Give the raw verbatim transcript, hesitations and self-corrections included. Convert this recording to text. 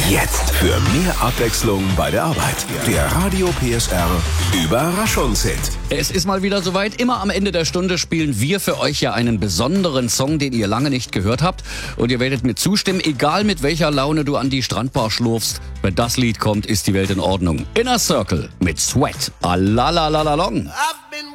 Jetzt für mehr Abwechslung bei der Arbeit. Der Radio P S R Überraschungshit. Es ist mal wieder soweit. Immer am Ende der Stunde spielen wir für euch ja einen besonderen Song, den ihr lange nicht gehört habt. Und ihr werdet mir zustimmen, egal mit welcher Laune du an die Strandbar schlurfst. Wenn das Lied kommt, ist die Welt in Ordnung. Inner Circle mit Sweat. Alalalalong.